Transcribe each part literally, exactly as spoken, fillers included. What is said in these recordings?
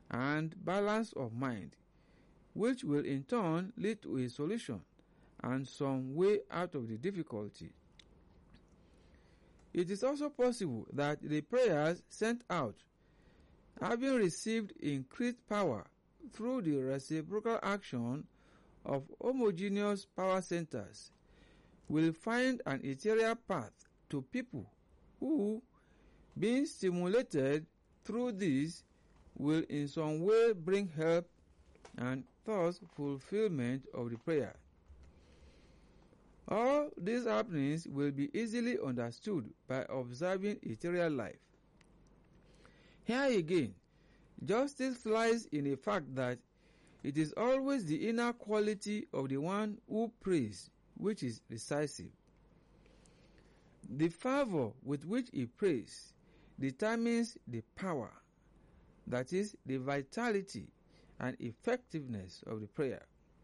and balance of mind, which will in turn lead to a solution and some way out of the difficulty. It is also possible that the prayers sent out, having received increased power through the reciprocal action of homogeneous power centers, will find an ethereal path to people who, being stimulated through this, will in some way bring help and thus fulfillment of the prayer. All these happenings will be easily understood by observing ethereal life. Here again, justice lies in the fact that it is always the inner quality of the one who prays which is decisive. The fervor with which he prays determines the power, that is, the vitality and effectiveness of the prayer.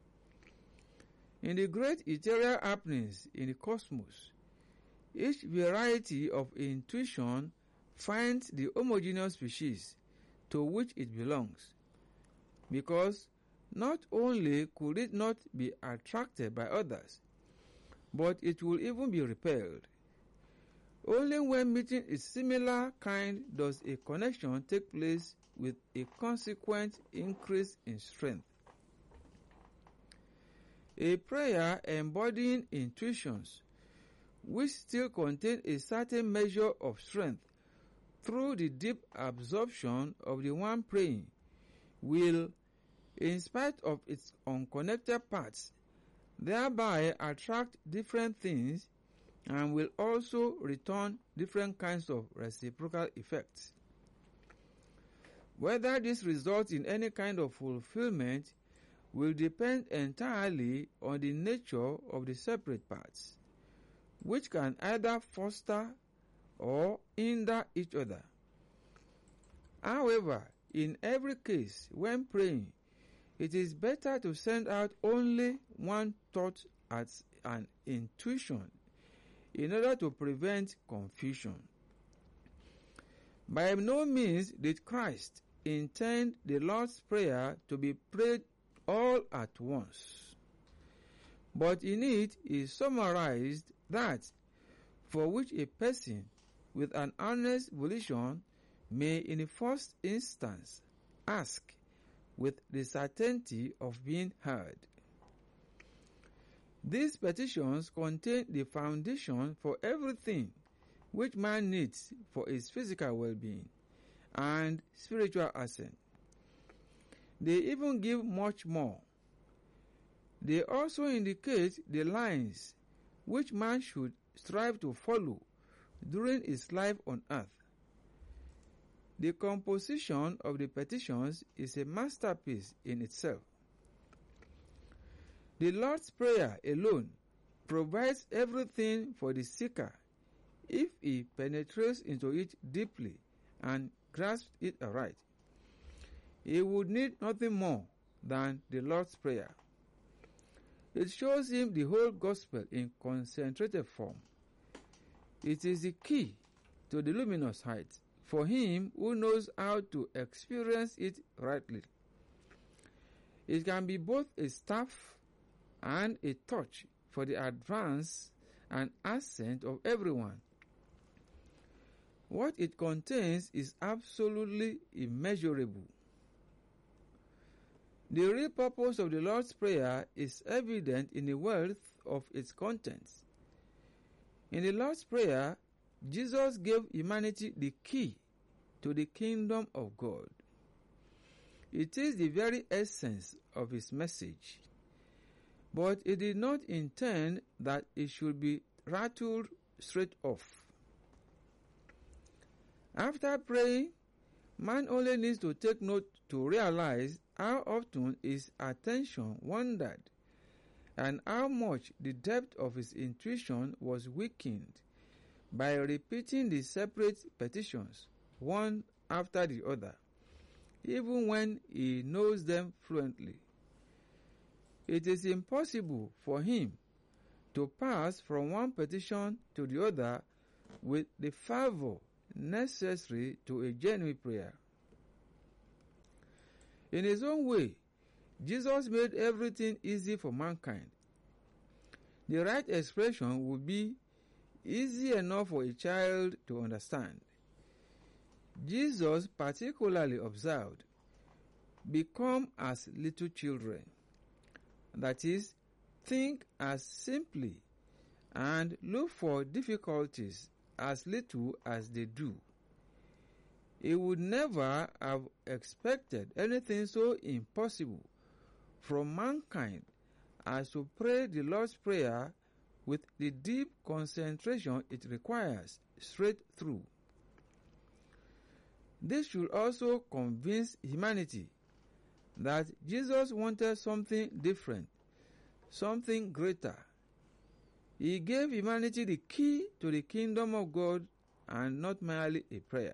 In the great ethereal happenings in the cosmos, each variety of intuition finds the homogeneous species to which it belongs, because not only could it not be attracted by others, but it will even be repelled. Only when meeting a similar kind does a connection take place with a consequent increase in strength. A prayer embodying intuitions which still contain a certain measure of strength through the deep absorption of the one praying will, in spite of its unconnected parts, thereby attract different things and will also return different kinds of reciprocal effects. Whether this results in any kind of fulfillment will depend entirely on the nature of the separate parts, which can either foster or hinder each other. However, in every case, when praying, it is better to send out only one thought as an intuition in order to prevent confusion. By no means did Christ intend the Lord's Prayer to be prayed all at once, but in it is summarized that for which a person with an earnest volition may in the first instance ask with the certainty of being heard. These petitions contain the foundation for everything which man needs for his physical well-being and spiritual ascent. They even give much more. They also indicate the lines which man should strive to follow during his life on earth. The composition of the petitions is a masterpiece in itself. The Lord's Prayer alone provides everything for the seeker if he penetrates into it deeply and grasps it aright. He would need nothing more than the Lord's Prayer. It shows him the whole gospel in concentrated form. It is the key to the luminous heights for him who knows how to experience it rightly. It can be both a staff and a touch for the advance and ascent of everyone. What it contains is absolutely immeasurable. The real purpose of the Lord's Prayer is evident in the wealth of its contents. In the Lord's Prayer, Jesus gave humanity the key to the kingdom of God. It is the very essence of his message, but it did not intend that it should be rattled straight off. After praying, man only needs to take note to realize how often his attention wandered and how much the depth of his intuition was weakened by repeating the separate petitions one after the other, even when he knows them fluently. It is impossible for him to pass from one petition to the other with the fervor necessary to a genuine prayer. In his own way, Jesus made everything easy for mankind. The right expression would be easy enough for a child to understand. Jesus particularly observed, "Become as little children." That is, think as simply and look for difficulties as little as they do. He would never have expected anything so impossible from mankind as to pray the Lord's Prayer with the deep concentration it requires straight through. This should also convince humanity that Jesus wanted something different, something greater. He gave humanity the key to the kingdom of God and not merely a prayer.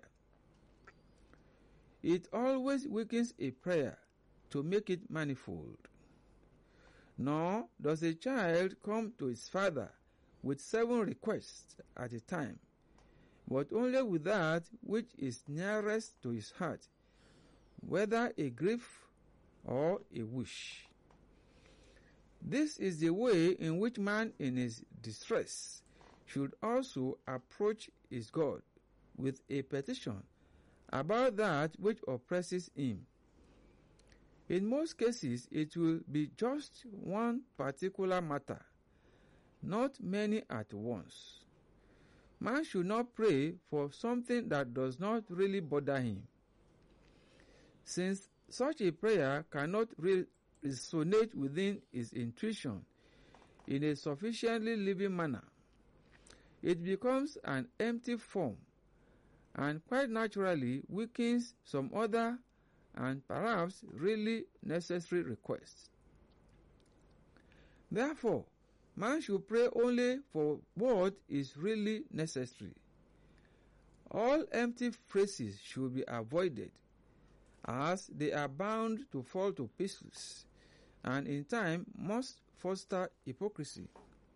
It always weakens a prayer to make it manifold. Nor does a child come to his father with seven requests at a time, but only with that which is nearest to his heart, whether a grief or a wish. This is the way in which man in his distress should also approach his God with a petition about that which oppresses him. In most cases, it will be just one particular matter, not many at once. Man should not pray for something that does not really bother him, since such a prayer cannot re- resonate within his intuition in a sufficiently living manner. It becomes an empty form and quite naturally weakens some other and perhaps really necessary requests. Therefore, man should pray only for what is really necessary. All empty phrases should be avoided, as they are bound to fall to pieces and in time must foster hypocrisy.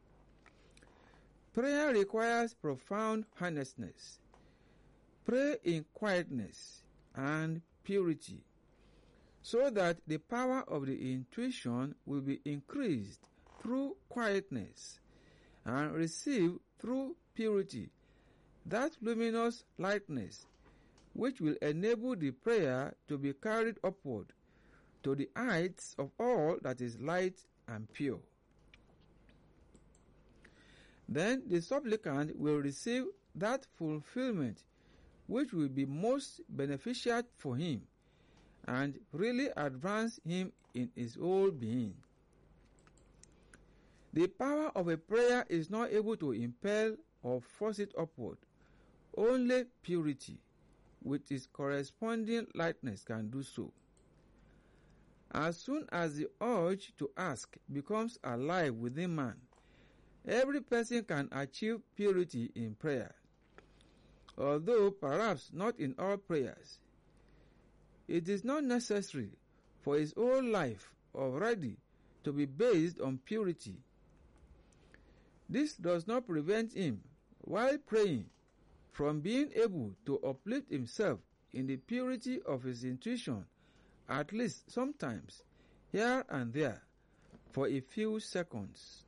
Prayer requires profound earnestness. Pray in quietness and purity, so that the power of the intuition will be increased through quietness and receive through purity that luminous lightness which will enable the prayer to be carried upward to the heights of all that is light and pure. Then the supplicant will receive that fulfillment which will be most beneficial for him and really advance him in his whole being. The power of a prayer is not able to impel or force it upward. Only purity, with its corresponding lightness, can do so. As soon as the urge to ask becomes alive within man, every person can achieve purity in prayer, although perhaps not in all prayers. It is not necessary for his whole life already to be based on purity. This does not prevent him, while praying, from being able to uplift himself in the purity of his intuition, at least sometimes, here and there, for a few seconds.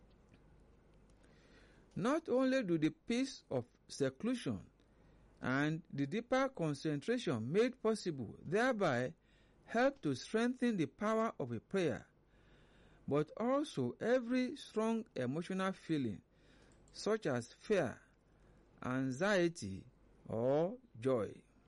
Not only do the peace of seclusion and the deeper concentration made possible thereby help to strengthen the power of a prayer, but also every strong emotional feeling, such as fear, anxiety, or joy.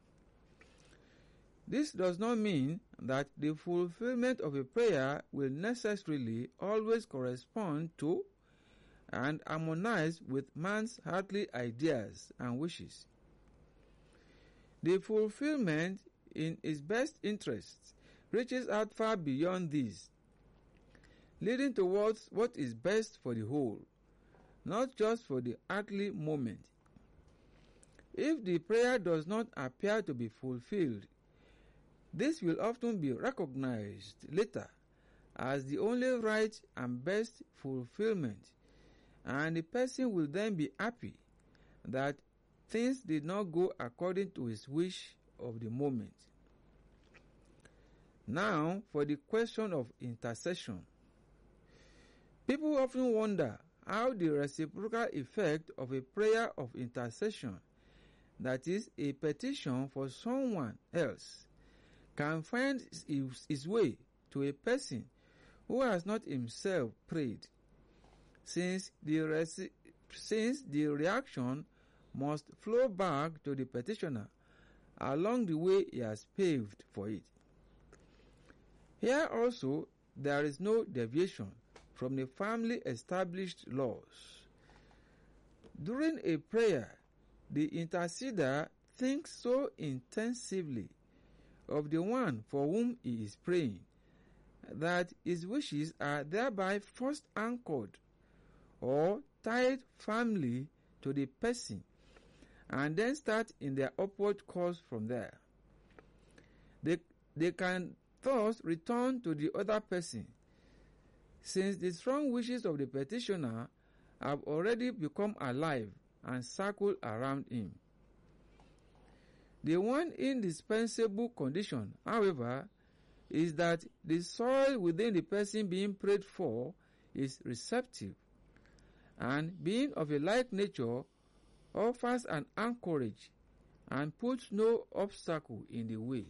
This does not mean that the fulfillment of a prayer will necessarily always correspond to and harmonize with man's earthly ideas and wishes. The fulfillment in his best interests reaches out far beyond these, leading towards what is best for the whole, not just for the earthly moment. If the prayer does not appear to be fulfilled, this will often be recognized later as the only right and best fulfillment, and the person will then be happy that things did not go according to his wish of the moment. Now for the question of intercession. People often wonder how the reciprocal effect of a prayer of intercession, that is, a petition for someone else, can find its way to a person who has not himself prayed, since the, reci- since the reaction must flow back to the petitioner along the way he has paved for it. Here also there is no deviation from the firmly established laws. During a prayer, the interceder thinks so intensively of the one for whom he is praying that his wishes are thereby first anchored or tied firmly to the person, and then start in their upward course from there. They, they can thus return to the other person, since the strong wishes of the petitioner have already become alive and circle around him. The one indispensable condition, however, is that the soil within the person being prayed for is receptive, and being of a like nature offers an anchorage and puts no obstacle in the way.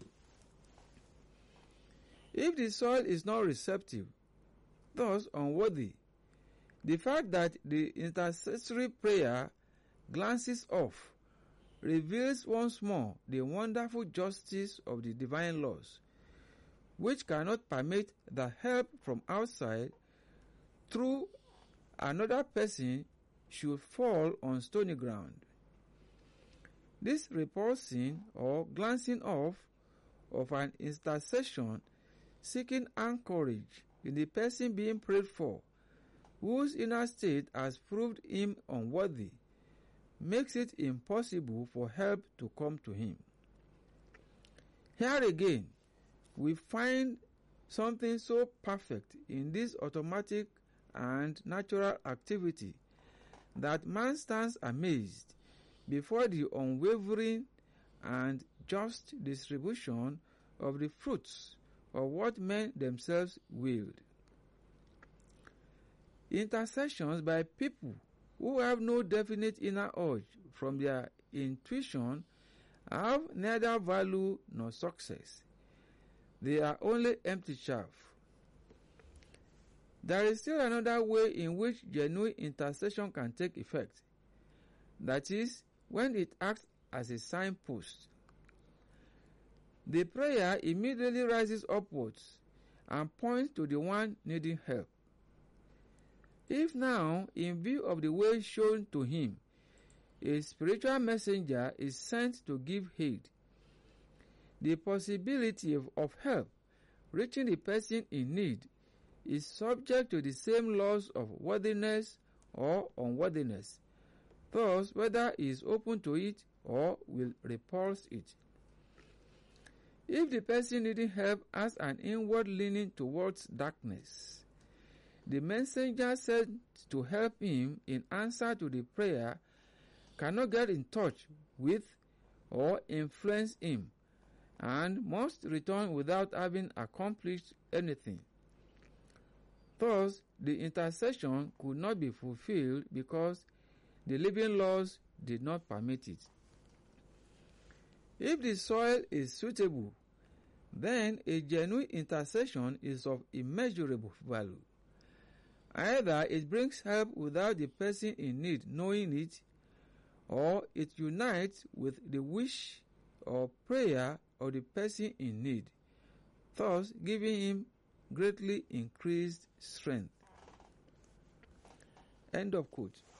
If the soil is not receptive, thus unworthy, the fact that the intercessory prayer glances off reveals once more the wonderful justice of the divine laws, which cannot permit the help from outside through another person should fall on stony ground. This repulsing or glancing off of an intercession seeking anchorage in the person being prayed for, whose inner state has proved him unworthy, makes it impossible for help to come to him. Here again, we find something so perfect in this automatic and natural activity that man stands amazed before the unwavering and just distribution of the fruits of what men themselves willed. Intercessions by people who have no definite inner urge from their intuition have neither value nor success. They are only empty chaff. There is still another way in which genuine intercession can take effect. That is, when it acts as a signpost. The prayer immediately rises upwards and points to the one needing help. If now, in view of the way shown to him, a spiritual messenger is sent to give aid, the possibility of, of help reaching the person in need is subject to the same laws of worthiness or unworthiness, thus whether he is open to it or will repulse it. If the person needing help has an inward leaning towards darkness, the messenger sent to help him in answer to the prayer cannot get in touch with or influence him, and must return without having accomplished anything. Thus, the intercession could not be fulfilled because the living laws did not permit it. If the soil is suitable, then a genuine intercession is of immeasurable value. Either it brings help without the person in need knowing it, or it unites with the wish or prayer of the person in need, thus giving him greatly increased strength. End of quote.